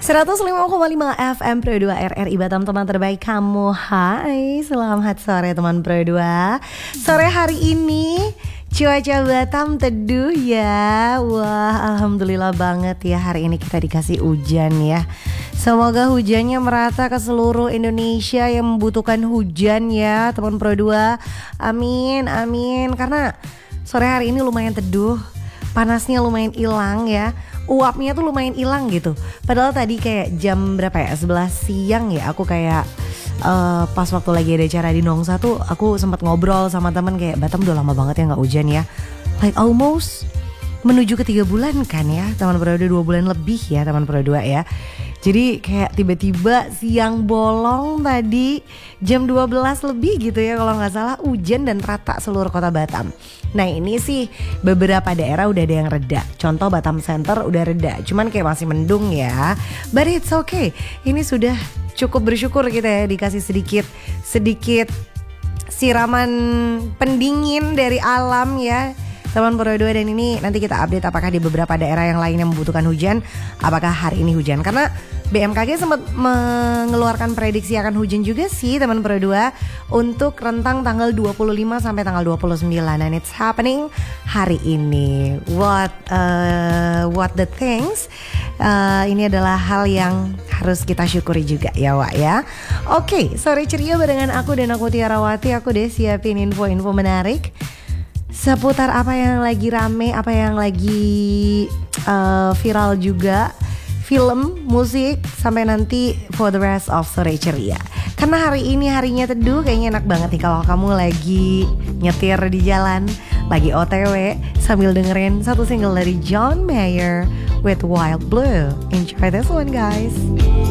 105,5 FM Pro 2 RRI Batam, teman terbaik kamu. Hai, selamat sore teman Pro 2. Sore hari ini cuaca Batam teduh ya. Wah, alhamdulillah banget ya, hari ini kita dikasih hujan ya. Semoga hujannya merata ke seluruh Indonesia yang membutuhkan hujan ya teman Pro 2. Amin, amin. Karena sore hari ini lumayan teduh, panasnya lumayan hilang ya, uapnya tuh lumayan hilang gitu. Padahal tadi kayak jam berapa ya, 11 siang ya, aku kayak pas waktu lagi ada acara di Nongsa tuh aku sempat ngobrol sama temen kayak, Batam udah lama banget ya gak hujan ya, like almost menuju ke 3 bulan kan ya teman Pro 2, 2 bulan lebih ya teman Pro 2 ya. Jadi kayak tiba-tiba siang bolong tadi jam 12 lebih gitu ya kalau gak salah, hujan dan rata seluruh kota Batam. Nah ini sih beberapa daerah udah ada yang reda. Contoh Batam Center udah reda, cuman kayak masih mendung ya. But it's okay, ini sudah cukup bersyukur kita ya dikasih sedikit siraman pendingin dari alam ya teman Pro 2. Dan ini nanti kita update apakah di beberapa daerah yang lain yang membutuhkan hujan, apakah hari ini hujan. Karena BMKG sempat mengeluarkan prediksi akan hujan juga sih teman Pro 2 untuk rentang tanggal 25 sampai tanggal 29. And it's happening hari ini. What the things? Ini adalah hal yang harus kita syukuri juga ya Wak ya. Oke, sore ceria barengan aku dan aku Tiarawati. Aku deh siapin info-info menarik seputar apa yang lagi rame, apa yang lagi viral juga, film, musik, sampai nanti for the rest of sore ceria. Karena hari ini harinya teduh, kayaknya enak banget nih kalau kamu lagi nyetir di jalan, lagi OTW sambil dengerin satu single dari John Mayer with Wild Blue. Enjoy this one guys.